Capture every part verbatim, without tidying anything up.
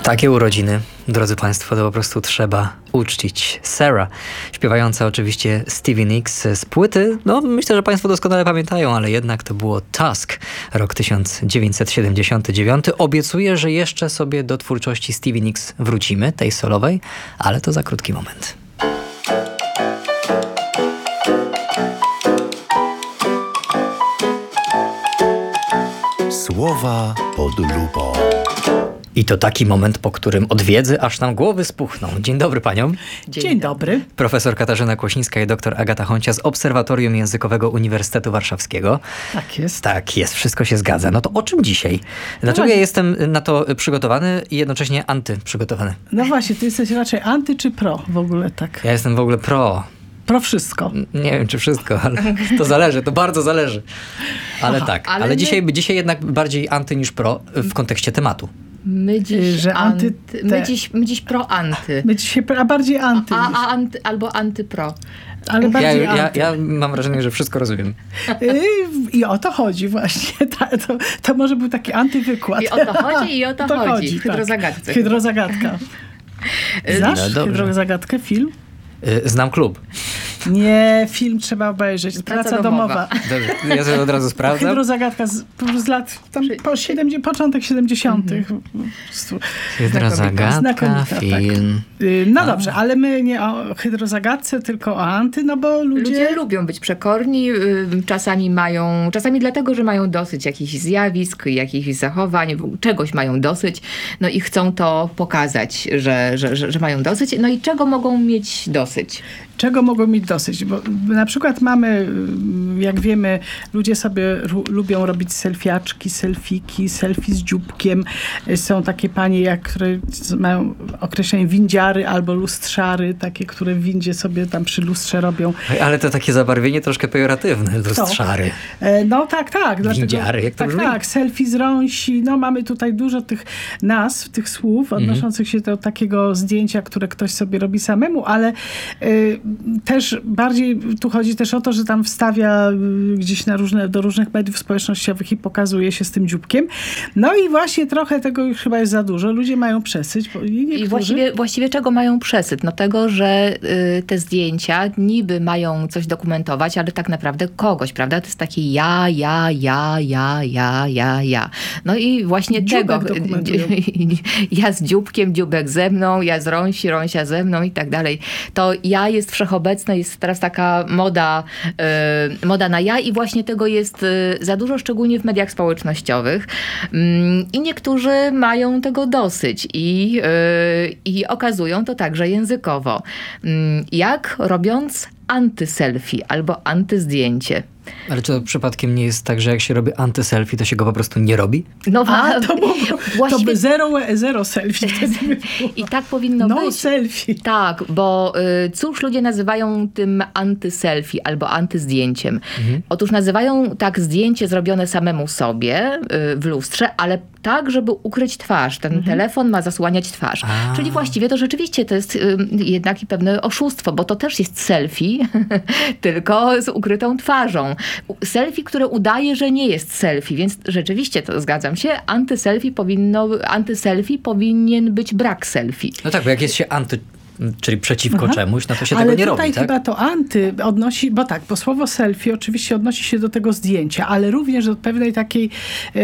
Takie urodziny, drodzy Państwo, to po prostu trzeba uczcić. Sarah, śpiewająca oczywiście Stevie Nicks z płyty, no myślę, że Państwo doskonale pamiętają, ale jednak to było Tusk, rok tysiąc dziewięćset siedemdziesiąty dziewiąty. Obiecuję, że jeszcze sobie do twórczości Stevie Nicks wrócimy, tej solowej, ale to za krótki moment. Słowa pod lupą. I to taki moment, po którym od wiedzy aż nam głowy spuchną. Dzień dobry paniom. Dzień, Dzień dobry. Profesor Katarzyna Kłosińska i doktor Agata Honcia z Obserwatorium Językowego Uniwersytetu Warszawskiego. Tak jest. Tak jest, wszystko się zgadza. No to o czym dzisiaj? Dlaczego no ja jestem na to przygotowany i jednocześnie antyprzygotowany? No właśnie, ty jesteś raczej anty czy pro w ogóle tak? Ja jestem w ogóle pro. Pro wszystko. Nie wiem, czy wszystko, ale to zależy, to bardzo zależy. Ale Aha, tak, ale, ale dzisiaj, my... dzisiaj jednak bardziej anty niż pro w kontekście tematu. My dziś, że anty, anty, my dziś, my dziś pro-anty. My dzisiaj, a bardziej anty. A, a anty albo antypro. Ale Ja, bardziej ja, anty. ja mam wrażenie, że wszystko rozumiem. I o to chodzi właśnie. To, to, to może był taki antywykład. I o to chodzi, i o to, to chodzi. chodzi. W hydrozagadce. Tak. Hydrozagadka. Znasz No, dobrze. hydrozagadkę, film? Znam klub. Nie, film trzeba obejrzeć. Praca, Praca domowa. domowa. Dobrze, ja sobie od razu sprawdzam. Hydrozagadka z, z lat, tam po siedemdziesiątych, początek siedemdziesiątych. Mm-hmm. Hydrozagadka, Znakomita, film. Tak. No dobrze, ale my nie o hydrozagadce, tylko o anty, no bo ludzie... Ludzie lubią być przekorni, czasami mają, czasami dlatego, że mają dosyć jakichś zjawisk, jakichś zachowań, czegoś mają dosyć, no i chcą to pokazać, że, że, że, że mają dosyć. No i czego mogą mieć dosyć? Czego mogą mieć dosyć? Bo na przykład mamy, jak wiemy, ludzie sobie ru- lubią robić selfiaczki, selfiki, selfie z dzióbkiem. Są takie panie, jak, które mają określenie windziary albo lustrzary, takie, które w windzie sobie tam przy lustrze robią. Ale to takie zabarwienie troszkę pejoratywne, lustrzary. E, No tak, tak. Dlatego, Windziary, jak to tak, brzmi? tak, selfie z rąsi. No mamy tutaj dużo tych nazw, tych słów odnoszących się do takiego zdjęcia, które ktoś sobie robi samemu, ale y, też bardziej tu chodzi też o to, że tam wstawia y, gdzieś na różne, do różnych mediów społecznościowych i pokazuje się z tym dzióbkiem. No i właśnie trochę tego już chyba jest za dużo. Ludzie mają przesyć. Bo i niektórzy... I właściwie, właściwie czego mają przesyt? No tego, że y, te zdjęcia niby mają coś dokumentować, ale tak naprawdę kogoś, prawda? To jest takie ja, ja, ja, ja, ja, ja, ja. No i właśnie Dzióbek tego. dokumentują. Ja z dzióbkiem, dzióbek ze mną, ja z rąsi, rąsia ze mną i tak dalej. To ja jest wszechobecne, jest teraz taka moda, y, moda na ja i właśnie tego jest y, za dużo, szczególnie w mediach społecznościowych. Ym, I niektórzy mają tego dosyć i, yy, i okazują to także językowo. Ym, jak robiąc antyselfie albo antyzdjęcie. Ale czy to przypadkiem nie jest tak, że jak się robi antyselfie, to się go po prostu nie robi? No, A, to, było, to właściwie- by zero, zero selfie wtedy by było. I tak powinno No być. selfie. Tak, bo y, cóż ludzie nazywają tym antyselfie albo antyzdjęciem? Mhm. Otóż nazywają tak zdjęcie zrobione samemu sobie y, w lustrze, ale tak, żeby ukryć twarz. Ten telefon ma zasłaniać twarz. A. Czyli właściwie to rzeczywiście to jest y, jednak i pewne oszustwo, bo to też jest selfie, tylko z ukrytą twarzą. U- Selfie, które udaje, że nie jest selfie, więc rzeczywiście to zgadzam się. Antyselfie powinno, antyselfie powinien być brak selfie. No tak, bo jak jest się anty, czyli przeciwko Aha. czemuś, no to się Ale tego nie tutaj robi, tak? chyba to anty odnosi, bo tak, bo słowo selfie oczywiście odnosi się do tego zdjęcia, ale również do pewnej takiej, yy,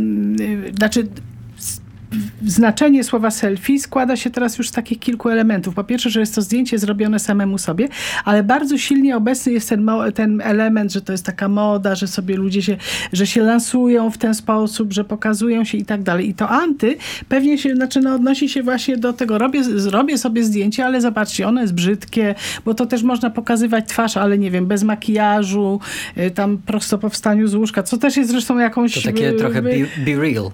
yy, znaczy s- znaczenie słowa selfie składa się teraz już z takich kilku elementów. Po pierwsze, że jest to zdjęcie zrobione samemu sobie, ale bardzo silnie obecny jest ten, mo- ten element, że to jest taka moda, że sobie ludzie się, że się lansują w ten sposób, że pokazują się i tak dalej. I to anty pewnie się, znaczy no, odnosi się właśnie do tego, robię, zrobię sobie zdjęcie, ale zobaczcie, ono jest brzydkie, bo to też można pokazywać twarz, ale nie wiem, bez makijażu, y, tam prosto po wstaniu z łóżka, co też jest zresztą jakąś... To takie y, trochę be, y, be real.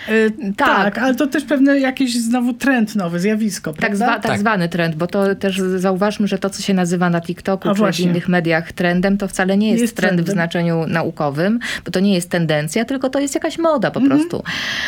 Y, tak, ale to też pewne jakieś znowu trend nowy, zjawisko, Tak, prawda? zwa, tak, Tak. zwany trend, bo to też zauważmy, że to, co się nazywa na TikToku A czy właśnie. w innych mediach trendem, to wcale nie jest, Jest trend trendem. w znaczeniu naukowym, bo to nie jest tendencja, tylko to jest jakaś moda po Mhm. prostu.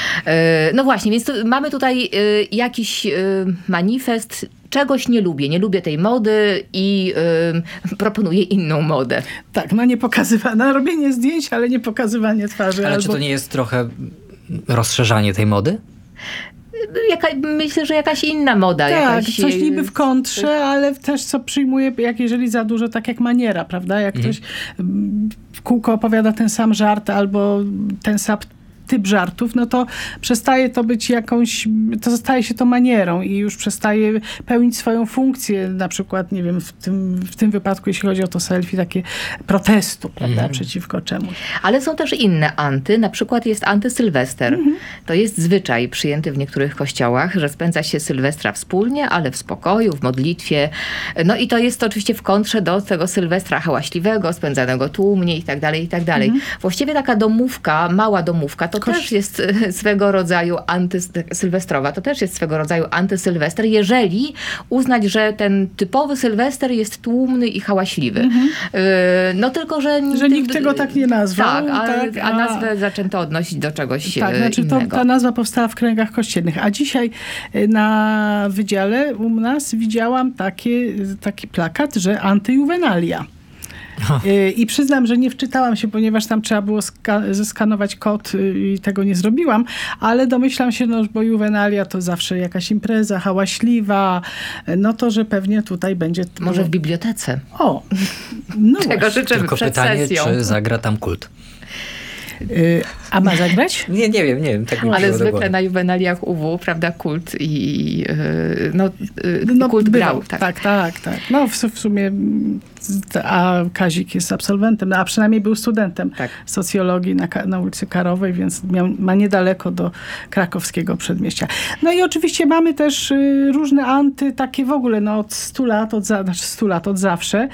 E, No właśnie, więc tu, mamy tutaj e, jakiś e, manifest, czegoś nie lubię, nie lubię tej mody i e, proponuję inną modę. Tak, no nie pokazywanie, no robienie zdjęć, ale nie pokazywanie twarzy. Ale albo... czy to nie jest trochę rozszerzanie tej mody? jaka, myślę, że jakaś inna moda. Tak, jakaś, coś niby w kontrze, ale też co przyjmuje, jak jeżeli za dużo, tak jak maniera, prawda? Jak ktoś mm, w kółko opowiada ten sam żart albo ten sam typ żartów, no to przestaje to być jakąś, to staje się to manierą i już przestaje pełnić swoją funkcję, na przykład, nie wiem, w tym, w tym wypadku, jeśli chodzi o to selfie, takie protestu, prawda, Mhm. przeciwko czemuś. Ale są też inne anty, na przykład jest antysylwester. Mhm. To jest zwyczaj przyjęty w niektórych kościołach, że spędza się Sylwestra wspólnie, ale w spokoju, w modlitwie. No i to jest oczywiście w kontrze do tego Sylwestra hałaśliwego, spędzanego tłumnie i tak dalej, i tak dalej. Właściwie taka domówka, mała domówka, to Koś- też jest e, swego rodzaju antysylwestrowa, to też jest swego rodzaju antysylwester, jeżeli uznać, że ten typowy Sylwester jest tłumny i hałaśliwy. E, No tylko, że... Że nikt tego tak nie nazwał, Tak, a, tak, a a- nazwę zaczęto odnosić do czegoś Tak, e, znaczy to, innego. ta nazwa powstała w kręgach kościelnych, a dzisiaj y, na wydziale u nas widziałam taki, taki plakat, że antyjuwenalia. Y, I przyznam, że nie wczytałam się, ponieważ tam trzeba było ska- zeskanować kod y, i tego nie zrobiłam, ale domyślam się, no, bo juwenalia to zawsze jakaś impreza hałaśliwa, y, no to, że pewnie tutaj będzie... Może w bibliotece. O, no Czego właśnie. życzymy Tylko przed pytanie, sesją. czy zagra tam kult. Y, a ma zagrać? Nie, nie wiem, nie wiem. Tak mi Ale przyszło do zwykle głowy. na juwenaliach U W, prawda, kult i yy, no, yy, No, kult bywał. grał. Tak. tak, tak, tak. No w, w sumie, mm, a Kazik jest absolwentem, no, a przynajmniej był studentem Tak. socjologii na, Ka- na ulicy Karowej, więc miał, ma niedaleko do krakowskiego przedmieścia. No i oczywiście mamy też y, różne anty, takie w ogóle, no od stu lat, od, za, znaczy stu lat, od zawsze.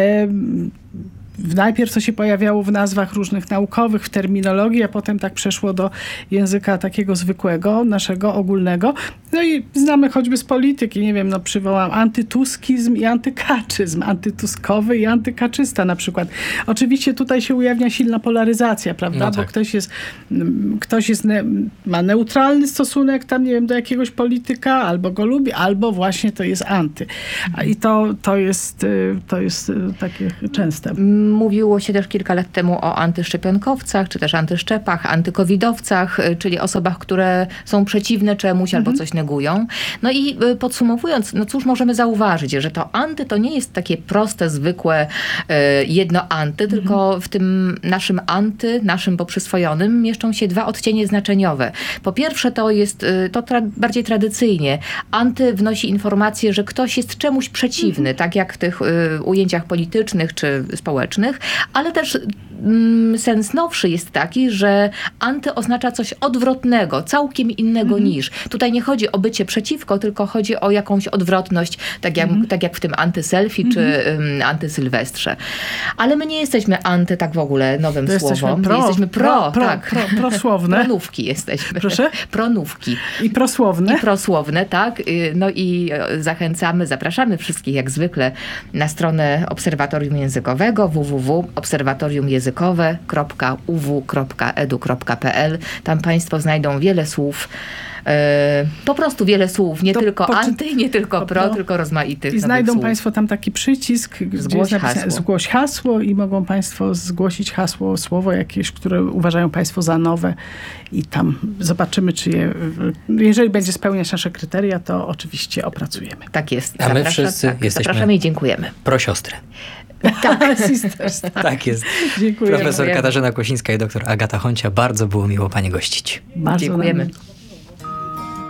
Em, Najpierw to się pojawiało w nazwach różnych naukowych, w terminologii, a potem tak przeszło do języka takiego zwykłego, naszego, ogólnego. No i znamy choćby z polityki, nie wiem, no przywołam antytuskizm i antykaczyzm, antytuskowy i antykaczysta na przykład. Oczywiście tutaj się ujawnia silna polaryzacja, prawda, No bo tak. ktoś jest, mm, ktoś jest ne, ma neutralny stosunek tam, nie wiem, do jakiegoś polityka, albo go lubi, albo właśnie to jest anty. A I to, to jest, y, to jest y, takie częste. Mówiło się też kilka lat temu o antyszczepionkowcach, czy też antyszczepach, antykowidowcach, y, czyli osobach, które są przeciwne czemuś albo coś negują. No i y, podsumowując, no cóż możemy zauważyć, że to anty to nie jest takie proste, zwykłe y, jedno anty, tylko w tym naszym anty, naszym poprzyswojonym mieszczą się dwa odcienie znaczeniowe. Po pierwsze to jest y, to tra- bardziej tradycyjnie. Anty wnosi informację, że ktoś jest czemuś przeciwny, tak jak w tych y, ujęciach politycznych czy społecznych, ale też mm, sens nowszy jest taki, że anty oznacza coś odwrotnego, całkiem innego niż. Tutaj nie chodzi o bycie przeciwko, tylko chodzi o jakąś odwrotność, tak jak, tak jak w tym antyselfie czy um, antysylwestrze. Ale my nie jesteśmy anty tak w ogóle nowym To jesteśmy słowom. pro, My jesteśmy pro, pro, pro, tak. pro, prosłowne. Pronówki jesteśmy. Proszę? Pronówki. I prosłowne. I prosłowne, tak. Y, No i e, zachęcamy, zapraszamy wszystkich jak zwykle na stronę Obserwatorium Językowego w w w kropka obserwatorium językowe kropka u w kropka e d u kropka p l. Tam Państwo znajdą wiele słów, e, po prostu wiele słów, nie To tylko poczy- anty, nie tylko pro, no. tylko rozmaitych I nowych znajdą słów. Państwo tam taki przycisk, gdzie Zgłoś jest napisane hasło. zgłoś hasło i mogą Państwo zgłosić hasło, słowo jakieś, które uważają Państwo za nowe i tam zobaczymy, czy je, jeżeli będzie spełniać nasze kryteria, to oczywiście opracujemy. Tak jest. A my Zapraszam- wszyscy tak, jesteśmy- Zapraszamy i dziękujemy. Prosiostry. Sisters, tak. Tak jest. Dziękuję. Profesor Dziękujemy. Katarzyna Kłosińska i doktor Agata Honcia. Bardzo było miło Pani gościć. Bardzo nam Dziękujemy.